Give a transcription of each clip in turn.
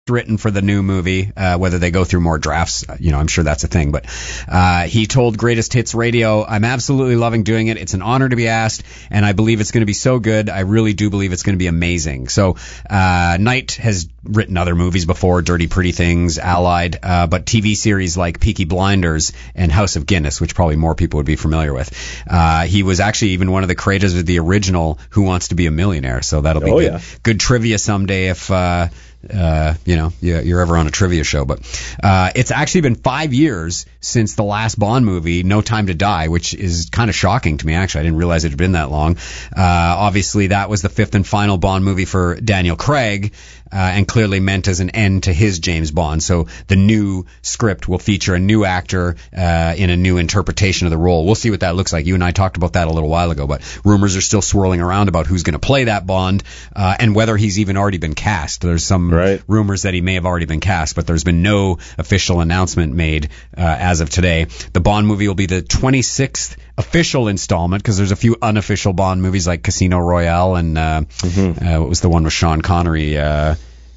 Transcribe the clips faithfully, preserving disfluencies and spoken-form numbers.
written for the new movie, uh, whether they go through more drafts, you know, I'm sure that's a thing. But uh, he told Greatest Hits Radio, I'm absolutely loving doing it. It's an honor to be asked, and I believe it's going to be so good. I really do believe it's going to be amazing. So uh, Knight has written other movies before, Dirty Pretty Things, Allied, uh, but T V series like Peaky Blinders and House of Guinness, which probably more people would be familiar with. Uh, he was actually even one of the creators of the original Who Wants to Be a Millionaire, so that'll be oh, good. Yeah. Good trivia someday if... Uh, Uh, you know, you're ever on a trivia show. But uh, it's actually been five years since the last Bond movie, No Time to Die, which is kind of shocking to me, actually. I didn't realize it had been that long. Uh, obviously, that was the fifth and final Bond movie for Daniel Craig, uh, and clearly meant as an end to his James Bond. So the new script will feature a new actor uh, in a new interpretation of the role. We'll see what that looks like. You and I talked about that a little while ago, but rumors are still swirling around about who's going to play that Bond, uh, and whether he's even already been cast. There's some Right. rumors that he may have already been cast, but there's been no official announcement made uh, as of today. The Bond movie will be the twenty-sixth official installment, because there's a few unofficial Bond movies like Casino Royale and uh, mm-hmm. uh, what was the one with Sean Connery? Uh,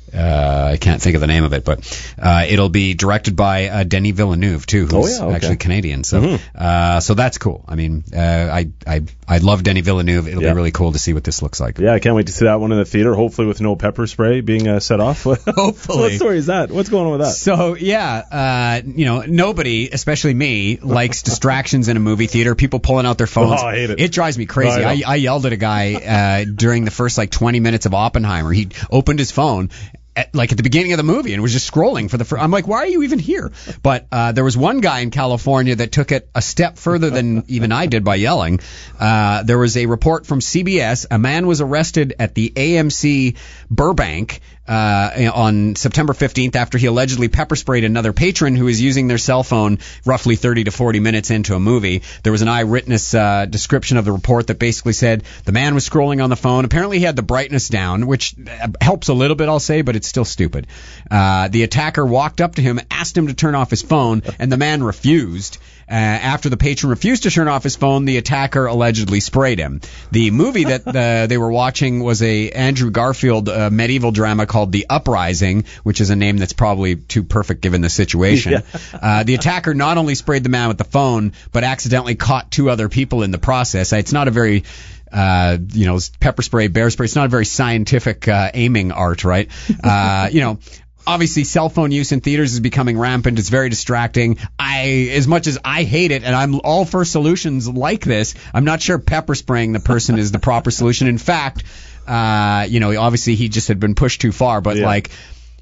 Uh, I can't think of the name of it, but uh, it'll be directed by uh, Denis Villeneuve too, who's oh, yeah, okay. actually Canadian. So, mm-hmm. uh, so that's cool. I mean, uh, I I I love Denis Villeneuve. It'll yeah. be really cool to see what this looks like. Yeah, I can't wait to see that one in the theater. Hopefully, with no pepper spray being uh, set off. Hopefully. So what story is that? What's going on with that? So yeah, uh, you know, nobody, especially me, likes distractions in a movie theater. People pulling out their phones. Oh, I hate it. It drives me crazy. Oh, I, I, I yelled at a guy uh, during the first like twenty minutes of Oppenheimer. He opened his phone. At, like at the beginning of the movie and was just scrolling for the first. I'm like, why are you even here? But uh, there was one guy in California that took it a step further than even I did by yelling. Uh, there was a report from C B S. A man was arrested at the A M C Burbank uh, on September fifteenth after he allegedly pepper sprayed another patron who was using their cell phone roughly thirty to forty minutes into a movie. There was an eyewitness uh, description of the report that basically said the man was scrolling on the phone. Apparently he had the brightness down, which helps a little bit, I'll say, but it's still stupid. Uh, the attacker walked up to him, asked him to turn off his phone, and the man refused. Uh, after the patron refused to turn off his phone, the attacker allegedly sprayed him. The movie that uh, they were watching was a Andrew Garfield uh, medieval drama called The Uprising, which is a name that's probably too perfect given the situation. Yeah. Uh, the attacker not only sprayed the man with the phone, but accidentally caught two other people in the process. It's not a very... Uh, you know, pepper spray, bear spray. It's not a very scientific uh, aiming art, right? Uh, you know, obviously cell phone use in theaters is becoming rampant. It's very distracting. I, as much as I hate it, and I'm all for solutions like this, I'm not sure pepper spraying the person is the proper solution. In fact, uh, you know, obviously he just had been pushed too far, but yeah. like,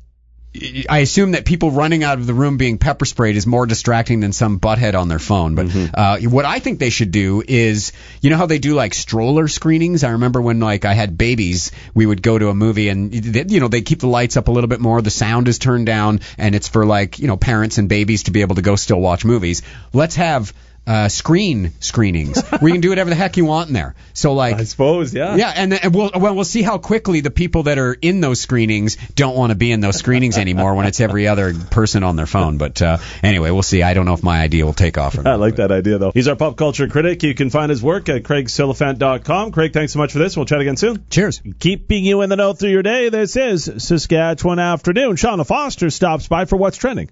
I assume that people running out of the room being pepper sprayed is more distracting than some butthead on their phone. But mm-hmm. uh, what I think they should do is, you know how they do like stroller screenings? I remember when like I had babies, we would go to a movie and, you know, they keep the lights up a little bit more, the sound is turned down, and it's for like, you know, parents and babies to be able to go still watch movies. Let's have... Uh, screen screenings. We can do whatever the heck you want in there. So like, I suppose, yeah, yeah, and, and we'll well we'll see how quickly the people that are in those screenings don't want to be in those screenings anymore when it's every other person on their phone. But uh, anyway, we'll see. I don't know if my idea will take off or not. I like but. that idea though. He's our pop culture critic. You can find his work at craig silliphant dot com. Craig, thanks so much for this. We'll chat again soon. Cheers. Keeping you in the know through your day. This is Saskatchewan Afternoon. Shauna Foster stops by for What's Trending.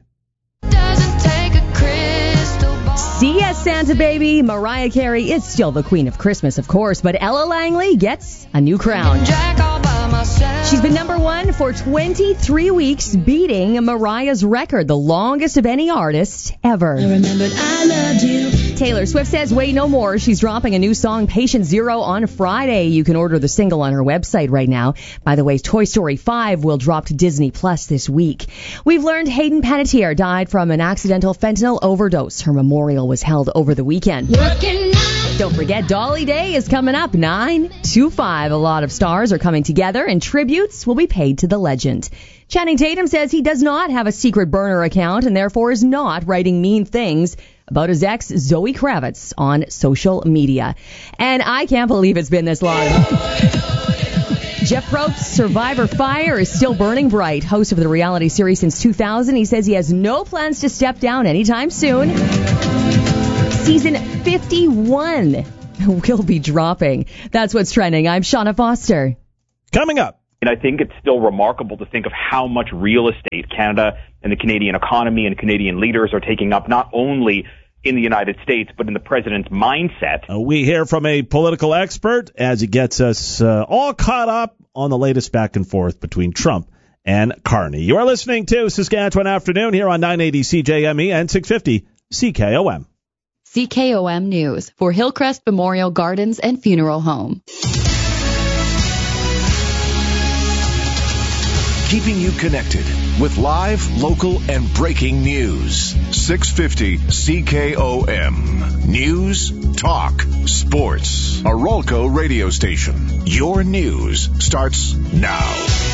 C S Santa Baby, Mariah Carey is still the queen of Christmas, of course, but Ella Langley gets a new crown. She's been number one for twenty-three weeks, beating Mariah's record, the longest of any artist ever. I remembered I loved you. Taylor Swift says, wait no more. She's dropping a new song, Patient Zero, on Friday. You can order the single on her website right now. By the way, Toy Story five will drop to Disney Plus this week. We've learned Hayden Panettiere died from an accidental fentanyl overdose. Her memorial was held over the weekend. Don't forget, Dolly Day is coming up, nine to five. A lot of stars are coming together, and tributes will be paid to the legend. Channing Tatum says he does not have a secret burner account and therefore is not writing mean things about his ex, Zoe Kravitz, on social media. And I can't believe it's been this long. Jeff Probst's Survivor Fire is still burning bright. Host of the reality series since two thousand, he says he has no plans to step down anytime soon. Season fifty-one will be dropping. That's what's trending. I'm Shauna Foster. Coming up, And I think it's still remarkable to think of how much real estate Canada and the Canadian economy and Canadian leaders are taking up, not only in the United States, but in the president's mindset. Uh, we hear from a political expert as he gets us uh, all caught up on the latest back and forth between Trump and Carney. You are listening to Saskatchewan Afternoon here on nine eighty C J M E and six fifty C K O M. C K O M News for Hillcrest Memorial Gardens and Funeral Home. Keeping you connected with live, local, and breaking news. six fifty C K O M. News, talk, sports. A Rolco radio station. Your news starts now.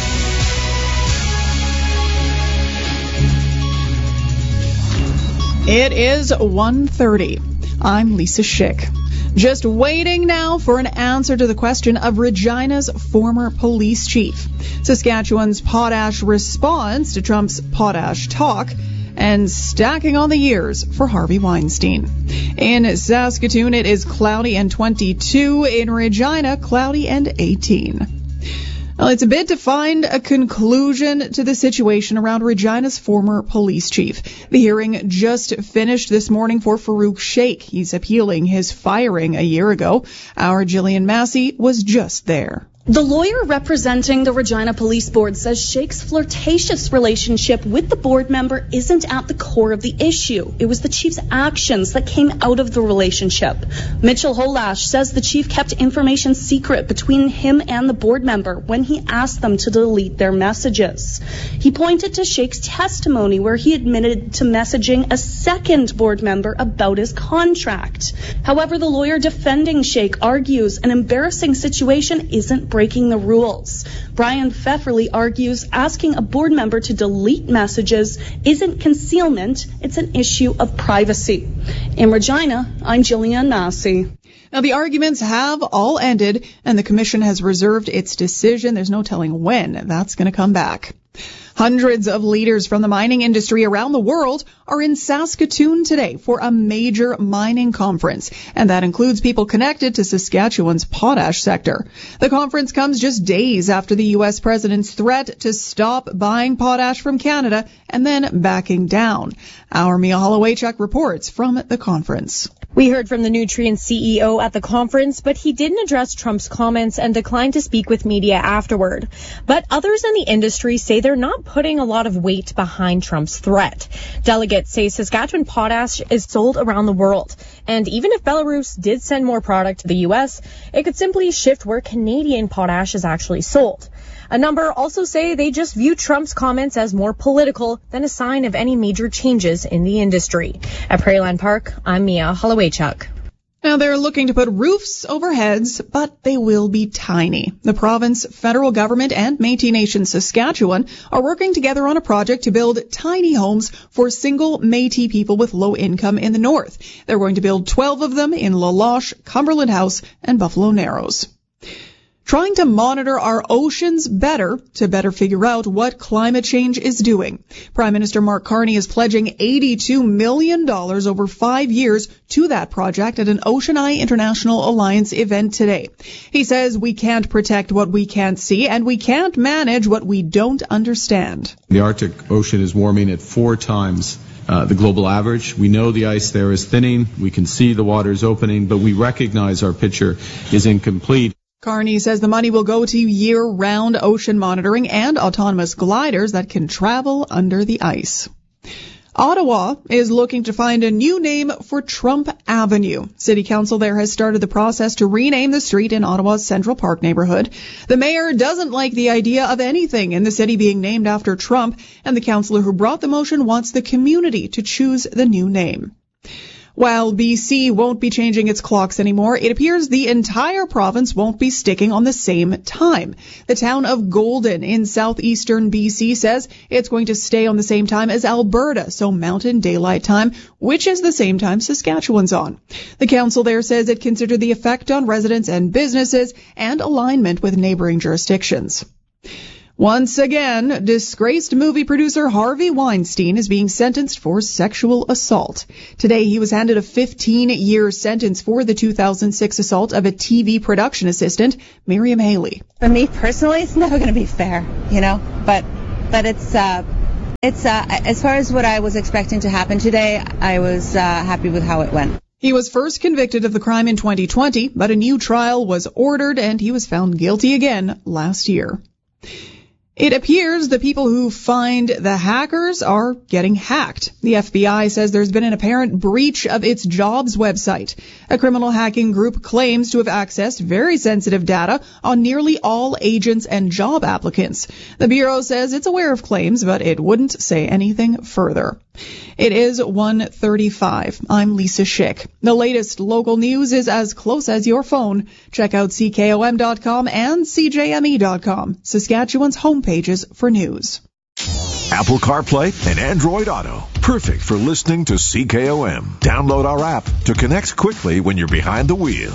It is one thirty. I'm Lisa Schick. Just waiting now for an answer to the question of Regina's former police chief. Saskatchewan's potash response to Trump's potash talk, and stacking on the years for Harvey Weinstein. In Saskatoon, it is cloudy and twenty-two. In Regina, cloudy and eighteen. Well, it's a bid to find a conclusion to the situation around Regina's former police chief. The hearing just finished this morning for Farouk Sheikh. He's appealing his firing a year ago. Our Jillian Massey was just there. The lawyer representing the Regina Police Board says Sheikh's flirtatious relationship with the board member isn't at the core of the issue. It was the chief's actions that came out of the relationship. Mitchell Holash says the chief kept information secret between him and the board member when he asked them to delete their messages. He pointed to Sheikh's testimony where he admitted to messaging a second board member about his contract. However, the lawyer defending Sheikh argues an embarrassing situation isn't breaking the rules. Brian Pfefferly argues asking a board member to delete messages isn't concealment, it's an issue of privacy. In Regina, I'm Jillian Massey. Now, the arguments have all ended, and the commission has reserved its decision. There's no telling when that's going to come back. Hundreds of leaders from the mining industry around the world are in Saskatoon today for a major mining conference, and that includes people connected to Saskatchewan's potash sector. The conference comes just days after the U S president's threat to stop buying potash from Canada and then backing down. Our Mia Holowaychuk reports from the conference. We heard from the Nutrien C E O at the conference, but he didn't address Trump's comments and declined to speak with media afterward. But others in the industry say they're not putting a lot of weight behind Trump's threat. Delegates say Saskatchewan potash is sold around the world. And even if Belarus did send more product to the U S, it could simply shift where Canadian potash is actually sold. A number also say they just view Trump's comments as more political than a sign of any major changes in the industry. At Prairieland Park, I'm Mia Holowaychuk. Now, they're looking to put roofs over heads, but they will be tiny. The province, federal government, and Métis Nation Saskatchewan are working together on a project to build tiny homes for single Métis people with low income in the north. They're going to build twelve of them in La Loche, Cumberland House, and Buffalo Narrows. Trying to monitor our oceans better to better figure out what climate change is doing. Prime Minister Mark Carney is pledging eighty-two million dollars over five years to that project at an Ocean Eye International Alliance event today. He says we can't protect what we can't see and we can't manage what we don't understand. The Arctic Ocean is warming at four times Uh, the global average. We know the ice there is thinning. We can see the waters opening, but we recognize our picture is incomplete. Carney says the money will go to year-round ocean monitoring and autonomous gliders that can travel under the ice. Ottawa is looking to find a new name for Trump Avenue. City Council there has started the process to rename the street in Ottawa's Central Park neighborhood. The mayor doesn't like the idea of anything in the city being named after Trump, and the councillor who brought the motion wants the community to choose the new name. While B C won't be changing its clocks anymore, it appears the entire province won't be sticking on the same time. The town of Golden in southeastern B C says it's going to stay on the same time as Alberta, so Mountain Daylight Time, which is the same time Saskatchewan's on. The council there says it considered the effect on residents and businesses and alignment with neighboring jurisdictions. Once again, disgraced movie producer Harvey Weinstein is being sentenced for sexual assault. Today, he was handed a fifteen-year sentence for the two thousand six assault of a T V production assistant, Miriam Haley. For me personally, it's never going to be fair, you know, but but it's uh, it's uh, as far as what I was expecting to happen today, I was uh, happy with how it went. He was first convicted of the crime in twenty twenty, but a new trial was ordered and he was found guilty again last year. It appears the people who find the hackers are getting hacked. The F B I says there's been an apparent breach of its jobs website. A criminal hacking group claims to have accessed very sensitive data on nearly all agents and job applicants. The Bureau says it's aware of claims, but it wouldn't say anything further. It is one thirty-five. I'm Lisa Schick. The latest local news is as close as your phone. Check out C K O M dot com and C J M E dot com, Saskatchewan's homepages for news. Apple CarPlay and Android Auto. Perfect for listening to C K O M. Download our app to connect quickly when you're behind the wheel.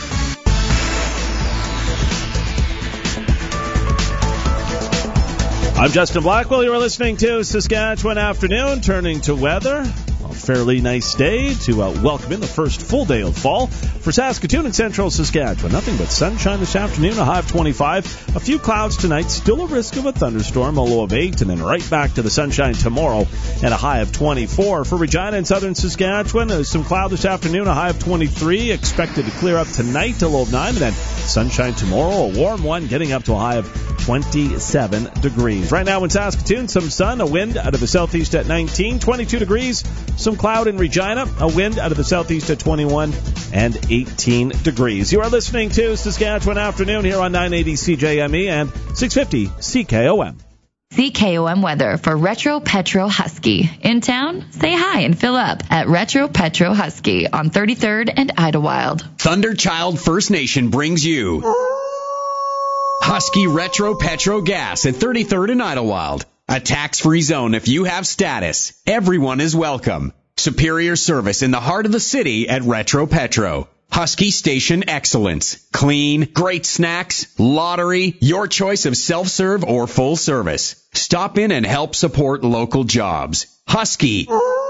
I'm Justin Blackwell. You're listening to Saskatchewan Afternoon. Turning to weather. A fairly nice day to uh, welcome in the first full day of fall for Saskatoon and central Saskatchewan. Nothing but sunshine this afternoon, a high of twenty-five. A few clouds tonight, still a risk of a thunderstorm, a low of eight, and then right back to the sunshine tomorrow and a high of twenty-four. For Regina and southern Saskatchewan, there's some cloud this afternoon, a high of twenty-three. Expected to clear up tonight, a low of nine, and then sunshine tomorrow, a warm one, getting up to a high of twenty-seven degrees. Right now in Saskatoon, some sun, a wind out of the southeast at nineteen, twenty-two degrees, some cloud in Regina, a wind out of the southeast at twenty-one, and eighteen degrees. You are listening to Saskatchewan Afternoon here on nine eighty C J M E and six fifty C K O M. C K O M weather for Retro Petro Husky. In town, say hi and fill up at Retro Petro Husky on thirty-third and Idlewild. Thunderchild First Nation brings you Husky Retro Petro Gas at thirty-third and Idlewild. A tax-free zone if you have status. Everyone is welcome. Superior service in the heart of the city at Retro Petro. Husky Station Excellence. Clean, great snacks, lottery, your choice of self-serve or full service. Stop in and help support local jobs. Husky.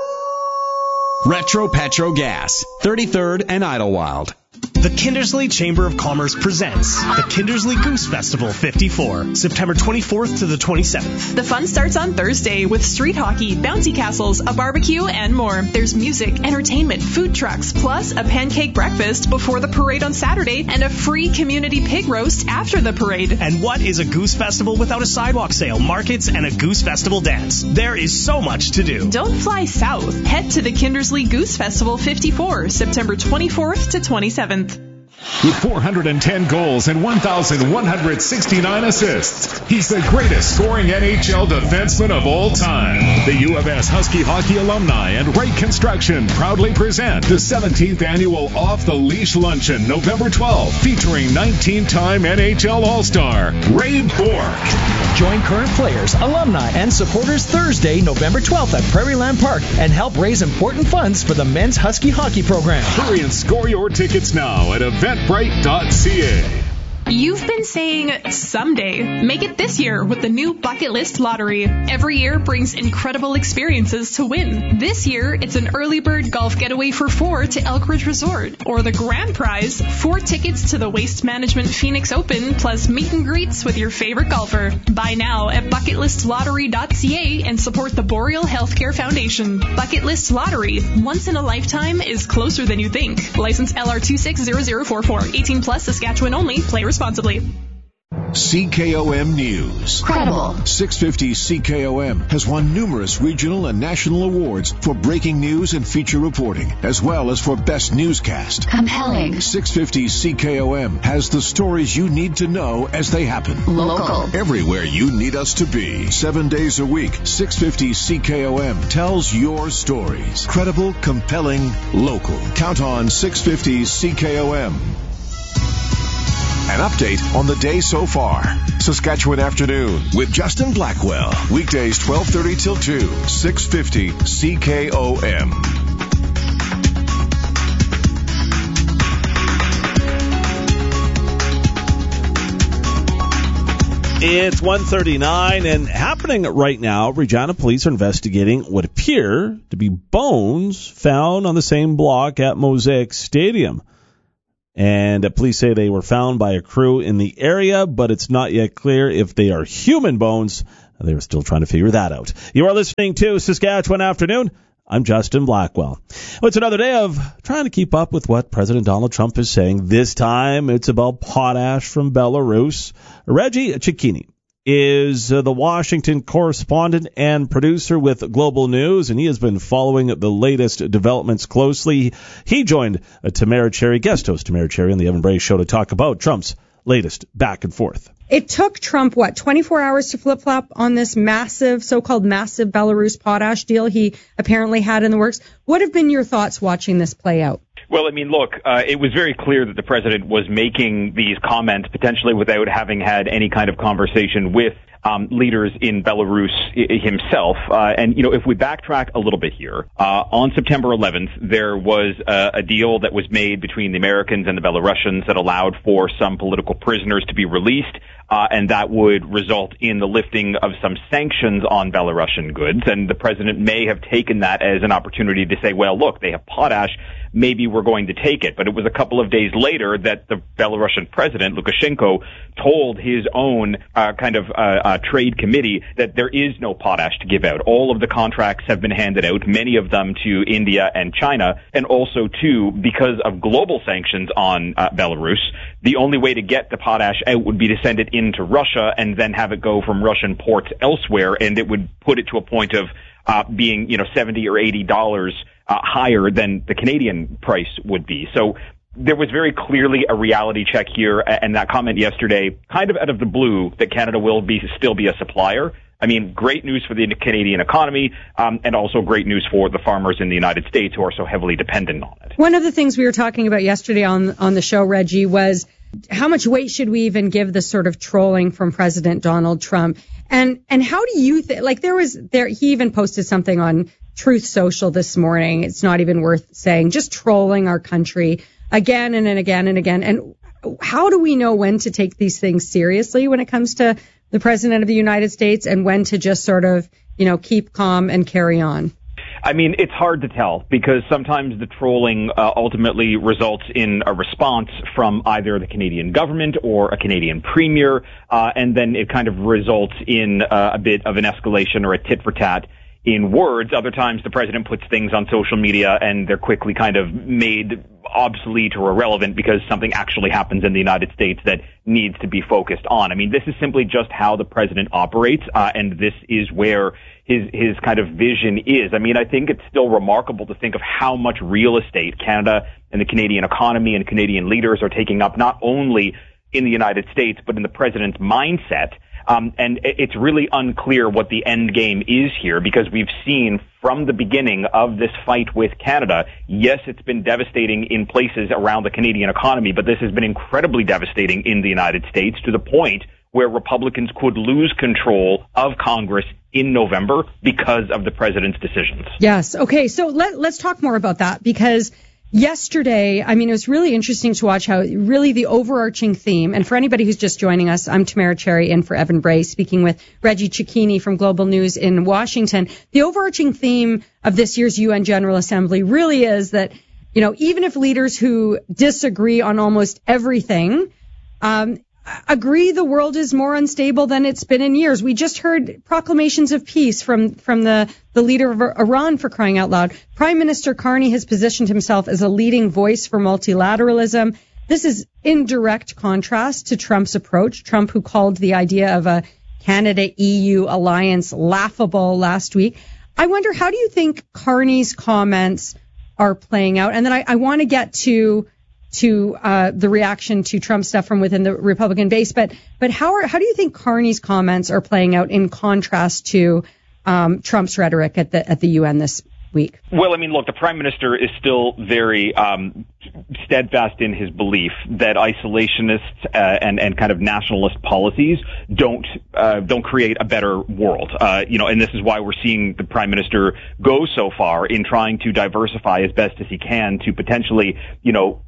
Retro Petro Gas. thirty-third and Idlewild. The Kindersley Chamber of Commerce presents the Kindersley Goose Festival fifty-four, September twenty-fourth to the twenty-seventh. The fun starts on Thursday with street hockey, bouncy castles, a barbecue, and more. There's music, entertainment, food trucks, plus a pancake breakfast before the parade on Saturday and a free community pig roast after the parade. And what is a Goose Festival without a sidewalk sale, markets, and a Goose Festival dance? There is so much to do. Don't fly south. Head to the Kindersley Goose Festival fifty-four, September twenty-fourth to twenty-seventh. With four hundred ten goals and one thousand one hundred sixty-nine assists, he's the greatest scoring N H L defenseman of all time. The U of S Husky Hockey Alumni and Wright Construction proudly present the seventeenth annual Off the Leash Luncheon, November twelfth, featuring nineteen-time N H L All-Star Ray Bourque. Join current players, alumni, and supporters Thursday, November twelfth at Prairie Land Park and help raise important funds for the men's Husky hockey program. Hurry and score your tickets now at eventbrite dot c a. You've been saying someday. Make it this year with the new Bucket List Lottery. Every year brings incredible experiences to win. This year, it's an early bird golf getaway for four to Elkridge Resort. Or the grand prize, four tickets to the Waste Management Phoenix Open, plus meet and greets with your favorite golfer. Buy now at bucket list lottery dot c a and support the Boreal Healthcare Foundation. Bucket List Lottery. Once in a lifetime is closer than you think. License L R two six zero zero four four. eighteen plus, Saskatchewan only. Play responsibly. C K O M News. Credible. six fifty C K O M has won numerous regional and national awards for breaking news and feature reporting, as well as for best newscast. Compelling. six fifty C K O M has the stories you need to know as they happen. Local. Everywhere you need us to be. Seven days a week, six fifty C K O M tells your stories. Credible, compelling, local. Count on six fifty C K O M. An update on the day so far. Saskatchewan Afternoon with Justin Blackwell. Weekdays twelve thirty till two. six fifty C K O M. It's one thirty-nine, and happening right now, Regina police are investigating what appear to be bones found on the same block at Mosaic Stadium. And uh, police say they were found by a crew in the area, but it's not yet clear if they are human bones. They're still trying to figure that out. You are listening to Saskatchewan Afternoon. I'm Justin Blackwell. Well, it's another day of trying to keep up with what President Donald Trump is saying. This time, it's about potash from Belarus. Reggie Cecchini is uh, the Washington correspondent and producer with Global News, and he has been following the latest developments closely. He joined uh, Tamara Cherry, guest host Tamara Cherry, on the Evan Bray Show to talk about Trump's latest back and forth. It took Trump, what, twenty-four hours to flip-flop on this massive, so-called massive Belarus potash deal he apparently had in the works. What have been your thoughts watching this play out? Well, I mean, look, uh, it was very clear that the president was making these comments potentially without having had any kind of conversation with um, leaders in Belarus I- himself. Uh, and, you know, if we backtrack a little bit here, uh, on September eleventh, there was uh, a deal that was made between the Americans and the Belarusians that allowed for some political prisoners to be released. Uh, and that would result in the lifting of some sanctions on Belarusian goods. And the president may have taken that as an opportunity to say, well, look, they have potash. Maybe we're going to take it. But it was a couple of days later that the Belarusian president, Lukashenko, told his own uh, kind of uh, uh, trade committee that there is no potash to give out. All of the contracts have been handed out, many of them to India and China, and also, too, because of global sanctions on uh, Belarus, the only way to get the potash out would be to send it into Russia and then have it go from Russian ports elsewhere, and it would put it to a point of uh, being, you know, seventy or eighty dollars uh, higher than the Canadian price would be. So there was very clearly a reality check here, and that comment yesterday, kind of out of the blue, that Canada will be still be a supplier. I mean, great news for the Canadian economy, um, and also great news for the farmers in the United States who are so heavily dependent on it. One of the things we were talking about yesterday on on the show, Reggie, was how much weight should we even give the sort of trolling from President Donald Trump? And and how do you think, like there was there, he even posted something on Truth Social this morning. It's not even worth saying, just trolling our country again and, and again and again. And how do we know when to take these things seriously when it comes to the president of the United States and when to just sort of, you know, keep calm and carry on? I mean, it's hard to tell because sometimes the trolling uh, ultimately results in a response from either the Canadian government or a Canadian premier, uh, and then it kind of results in uh, a bit of an escalation or a tit for tat in words. Other times the president puts things on social media and they're quickly kind of made obsolete or irrelevant because something actually happens in the United States that needs to be focused on. I mean, this is simply just how the president operates, uh, and this is where his his kind of vision is. I mean, I think it's still remarkable to think of how much real estate Canada and the Canadian economy and Canadian leaders are taking up, not only in the United States, but in the president's mindset. Um, and it's really unclear what the end game is here because we've seen from the beginning of this fight with Canada, yes, it's been devastating in places around the Canadian economy, but this has been incredibly devastating in the United States to the point where Republicans could lose control of Congress in November because of the president's decisions. Yes. Okay. So let, let's talk more about that because yesterday, I mean, it was really interesting to watch how really the overarching theme, and for anybody who's just joining us, I'm Tamara Cherry in for Evan Bray, speaking with Reggie Cecchini from Global News in Washington. The overarching theme of this year's U N General Assembly really is that, you know, even if leaders who disagree on almost everything, um, agree the world is more unstable than it's been in years. We just heard proclamations of peace from, from the, the leader of Iran, for crying out loud. Prime Minister Carney has positioned himself as a leading voice for multilateralism. This is in direct contrast to Trump's approach. Trump, who called the idea of a Canada-E U alliance laughable last week. I wonder, how do you think Carney's comments are playing out? And then I, I want to get to to uh, the reaction to Trump stuff from within the Republican base. But but how are how do you think Carney's comments are playing out in contrast to um, Trump's rhetoric at the at the U N this week? Well, I mean, look, the prime minister is still very um, steadfast in his belief that isolationists uh, and and kind of nationalist policies don't uh, don't create a better world. Uh, you know, and this is why we're seeing the prime minister go so far in trying to diversify as best as he can to potentially, you know,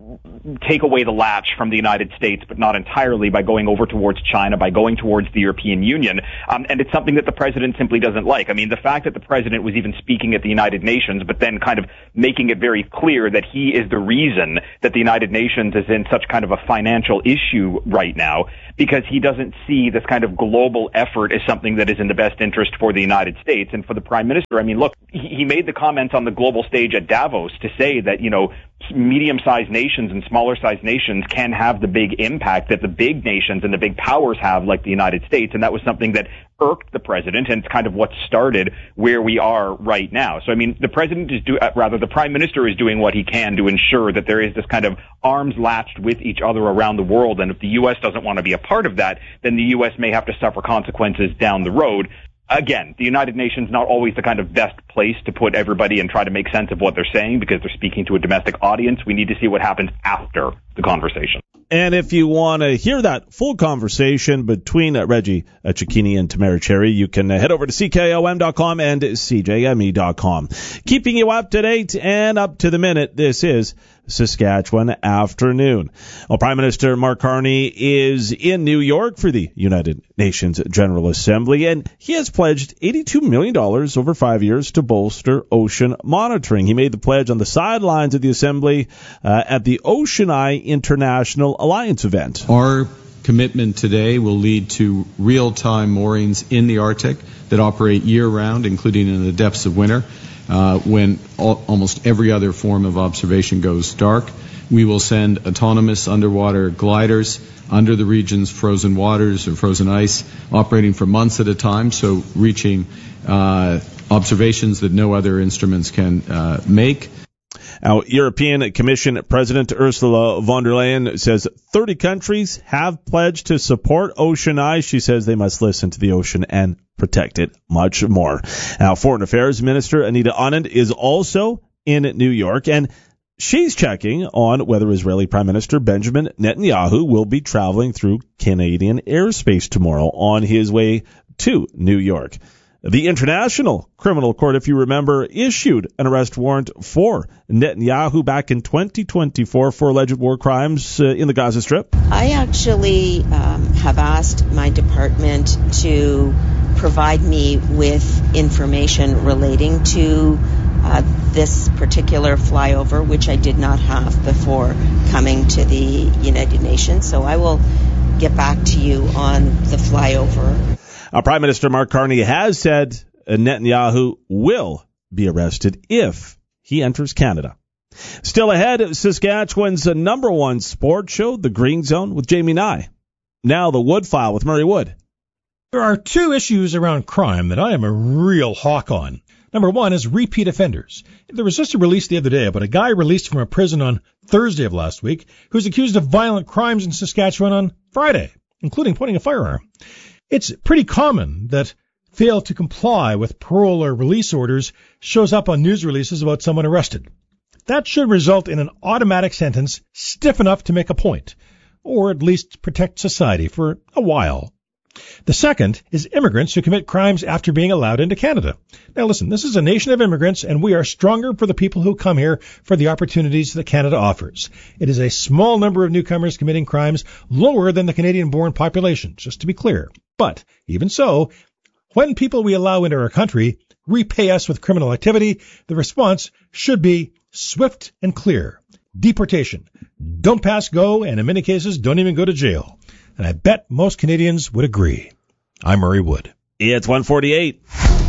take away the latch from the United States, but not entirely, by going over towards China, by going towards the European Union. Um, and it's something that the president simply doesn't like. I mean, the fact that the president was even speaking at the United Nations, but then kind of making it very clear that he is the reason that the United Nations is in such kind of a financial issue right now, because he doesn't see this kind of global effort as something that is in the best interest for the United States and for the prime minister. I mean, look, he, he made the comments on the global stage at Davos to say that, you know, medium-sized nations and smaller-sized nations can have the big impact that the big nations and the big powers have, like the United States, and that was something that irked the president, and it's kind of what started where we are right now. So, I mean, the president is do, uh, rather, the prime minister is doing what he can to ensure that there is this kind of arms latched with each other around the world, and if the U S doesn't want to be a part of that, then the U S may have to suffer consequences down the road. Again, the United Nations not always the kind of best place to put everybody and try to make sense of what they're saying, because they're speaking to a domestic audience. We need to see what happens after the conversation. And if you want to hear that full conversation between uh, Reggie uh, Cecchini and Tamara Cherry, you can uh, head over to C K O M dot com and C J M E dot com. Keeping you up to date and up to the minute, this is Saskatchewan Afternoon. Well, Prime Minister Mark Carney is in New York for the United Nations General Assembly, and he has pledged eighty-two million dollars over five years to bolster ocean monitoring. He made the pledge on the sidelines of the Assembly uh, at the Ocean Eye International Alliance event. Our commitment today will lead to real-time moorings in the Arctic that operate year-round, including in the depths of winter, uh, when all, almost every other form of observation goes dark. We will send autonomous underwater gliders under the region's frozen waters or frozen ice, operating for months at a time, so reaching uh, observations that no other instruments can uh, make. Now, European Commission President Ursula von der Leyen says thirty countries have pledged to support Ocean Eye. She says they must listen to the ocean and protect it much more. Now, Foreign Affairs Minister Anita Anand is also in New York, and she's checking on whether Israeli Prime Minister Benjamin Netanyahu will be traveling through Canadian airspace tomorrow on his way to New York. The International Criminal Court, if you remember, issued an arrest warrant for Netanyahu back in twenty twenty-four for alleged war crimes uh, in the Gaza Strip. I actually um, have asked my department to provide me with information relating to uh, this particular flyover, which I did not have before coming to the United Nations. So I will get back to you on the flyover. Our Prime Minister Mark Carney has said Netanyahu will be arrested if he enters Canada. Still ahead, Saskatchewan's number one sports show, The Green Zone, with Jamie Nye. Now the Wood File with Murray Wood. There are two issues around crime that I am a real hawk on. Number one is repeat offenders. There was just a release the other day about a guy released from a prison on Thursday of last week who's accused of violent crimes in Saskatchewan on Friday, including pointing a firearm. It's pretty common that fail to comply with parole or release orders shows up on news releases about someone arrested. That should result in an automatic sentence stiff enough to make a point, or at least protect society for a while. The second is immigrants who commit crimes after being allowed into Canada. Now listen, this is a nation of immigrants, and we are stronger for the people who come here for the opportunities that Canada offers. It is a small number of newcomers committing crimes, lower than the Canadian-born population, just to be clear. But even so, when people we allow into our country repay us with criminal activity, the response should be swift and clear. Deportation. Don't pass go, and in many cases, don't even go to jail. And I bet most Canadians would agree. I'm Murray Wood. It's one forty-eight.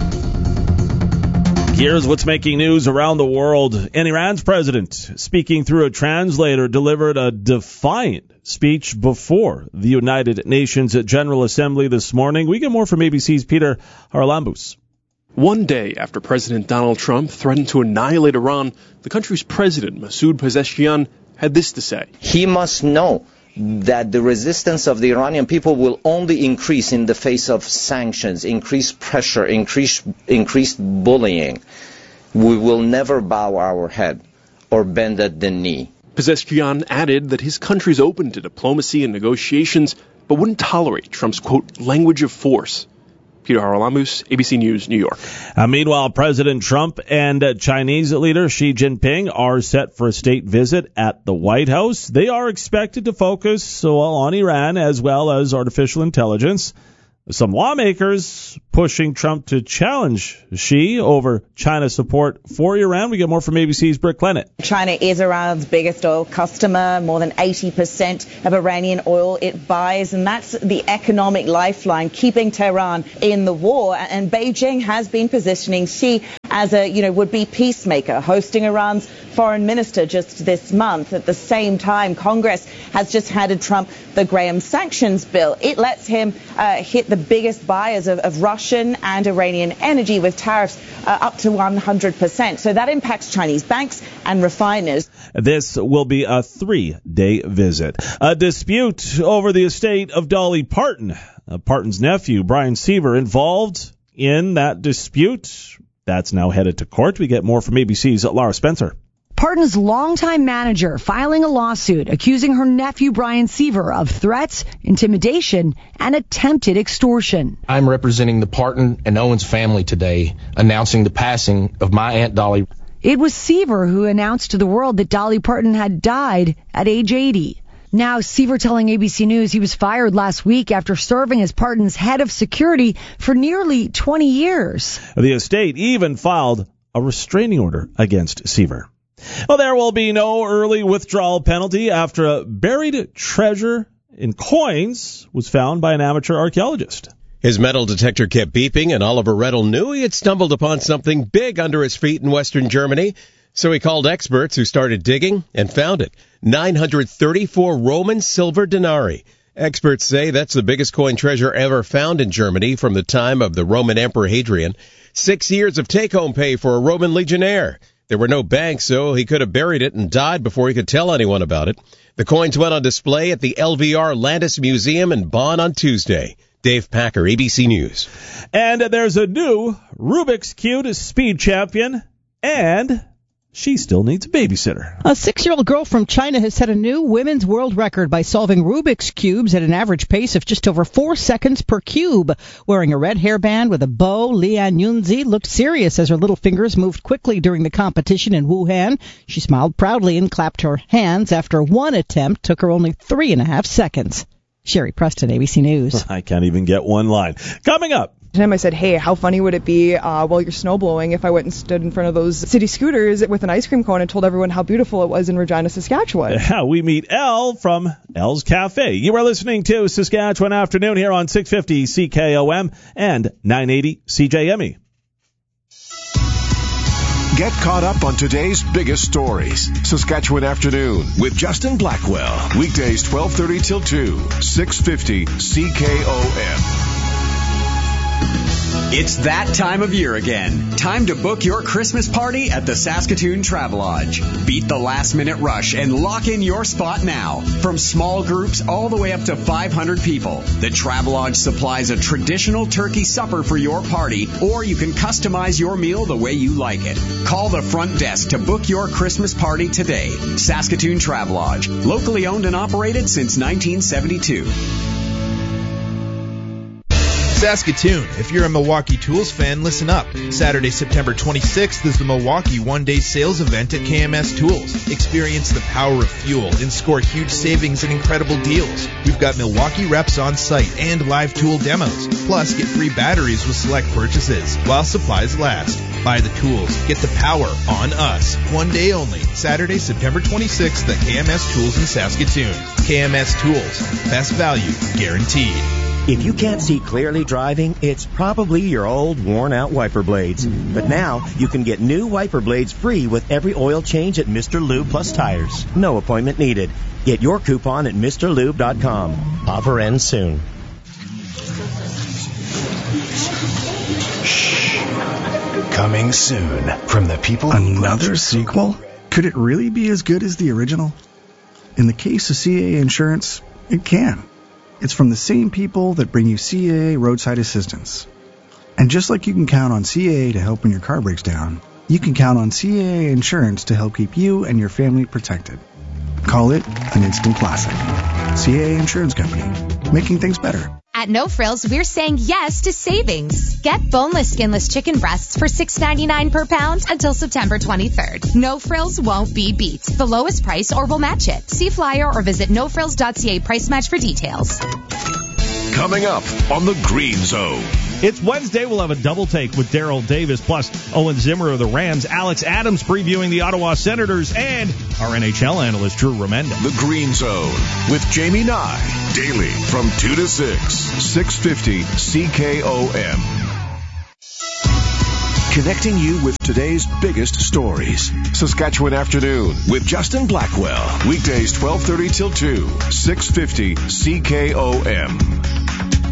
Here's what's making news around the world. And Iran's president, speaking through a translator, delivered a defiant speech before the United Nations General Assembly this morning. We get more from A B C's Peter Haralambous. One day after President Donald Trump threatened to annihilate Iran, the country's president, Masoud Pezeshkian, had this to say. He must know that the resistance of the Iranian people will only increase in the face of sanctions, increased pressure, increased, increased bullying. We will never bow our head or bend at the knee. Pezeshkian added that his country's open to diplomacy and negotiations, but wouldn't tolerate Trump's, quote, language of force. Peter Haralamus, A B C News, New York. Uh, meanwhile, President Trump and uh, Chinese leader Xi Jinping are set for a state visit at the White House. They are expected to focus well, on Iran as well as artificial intelligence. Some lawmakers pushing Trump to challenge Xi over China's support for Iran. We get more from A B C's Britt Clennett. China is Iran's biggest oil customer, more than eighty percent of Iranian oil it buys, and that's the economic lifeline keeping Tehran in the war. And Beijing has been positioning Xi as a, you know, would-be peacemaker, hosting Iran's foreign minister just this month. At the same time, Congress has just handed Trump the Graham sanctions bill. It lets him uh, hit the biggest buyers of, of Russian and Iranian energy with tariffs uh, up to one hundred percent. So that impacts Chinese banks and refiners. This will be a three-day visit. A dispute over the estate of Dolly Parton. Uh, Parton's nephew, Brian Seaver, involved in that dispute. That's now headed to court. We get more from A B C's Laura Spencer. Parton's longtime manager filing a lawsuit accusing her nephew Brian Seaver of threats, intimidation, and attempted extortion. I'm representing the Parton and Owens family today, announcing the passing of my Aunt Dolly. It was Seaver who announced to the world that Dolly Parton had died at age eighty. Now, Seaver telling A B C News he was fired last week after serving as Parton's head of security for nearly twenty years. The estate even filed a restraining order against Seaver. Well, there will be no early withdrawal penalty after a buried treasure in coins was found by an amateur archaeologist. His metal detector kept beeping, and Oliver Reddle knew he had stumbled upon something big under his feet in western Germany. So he called experts who started digging and found it. nine hundred thirty-four Roman silver denarii. Experts say that's the biggest coin treasure ever found in Germany from the time of the Roman Emperor Hadrian. Six years of take-home pay for a Roman legionnaire. There were no banks, so he could have buried it and died before he could tell anyone about it. The coins went on display at the L V R Landis Museum in Bonn on Tuesday. Dave Packer, A B C News. And there's a new Rubik's Cube speed champion, and she still needs a babysitter. A six-year-old girl from China has set a new women's world record by solving Rubik's Cubes at an average pace of just over four seconds per cube. Wearing a red hairband with a bow, Lian Yunzi looked serious as her little fingers moved quickly during the competition in Wuhan. She smiled proudly and clapped her hands after one attempt took her only three and a half seconds. Sherry Preston, A B C News. I can't even get one line. Coming up. To him, I said, hey, how funny would it be uh, while you're snow blowing if I went and stood in front of those city scooters with an ice cream cone and told everyone how beautiful it was in Regina, Saskatchewan? Yeah, we meet Elle from Elle's Cafe. You are listening to Saskatchewan Afternoon here on six fifty C K O M and nine eighty C J M E. Get caught up on today's biggest stories. Saskatchewan Afternoon with Justin Blackwell. Weekdays twelve thirty till two, six fifty C K O M. It's that time of year again. Time to book your Christmas party at the Saskatoon Travelodge. Beat the last-minute rush and lock in your spot now. From small groups all the way up to five hundred people, the Travelodge supplies a traditional turkey supper for your party, or you can customize your meal the way you like it. Call the front desk to book your Christmas party today. Saskatoon Travelodge, locally owned and operated since nineteen seventy-two. Saskatoon. If you're a Milwaukee Tools fan, listen up. Saturday, September twenty-sixth is the Milwaukee one-day sales event at K M S Tools. Experience the power of fuel and score huge savings and incredible deals. We've got Milwaukee reps on site and live tool demos. Plus, get free batteries with select purchases while supplies last. Buy the tools. Get the power on us. One day only. Saturday, September twenty-sixth at K M S Tools in Saskatoon. K M S Tools. Best value guaranteed. If you can't see clearly driving, it's probably your old, worn-out wiper blades. But now, you can get new wiper blades free with every oil change at Mister Lube Plus Tires. No appointment needed. Get your coupon at Mr Lube dot com. Offer ends soon. Shh. Coming soon from the people who Another sequel? Could it really be as good as the original? In the case of C A A Insurance, it can. It's from the same people that bring you C A A Roadside Assistance. And just like you can count on C A A to help when your car breaks down, you can count on C A A Insurance to help keep you and your family protected. Call it an instant classic. C A A Insurance Company, making things better. At No Frills, we're saying yes to savings. Get boneless, skinless chicken breasts for six ninety-nine per pound until September twenty-third. No Frills won't be beat. The lowest price or we'll match it. See flyer or visit no frills dot c a price match for details. Coming up on the Green Zone. It's Wednesday. We'll have a double take with Daryl Davis, plus Owen Zimmer of the Rams, Alex Adams previewing the Ottawa Senators, and our N H L analyst, Drew Remenda. The Green Zone with Jamie Nye. Daily from two to six. six fifty C K O M. Connecting you with today's biggest stories. Saskatchewan Afternoon with Justin Blackwell. Weekdays twelve thirty till two. six fifty C K O M.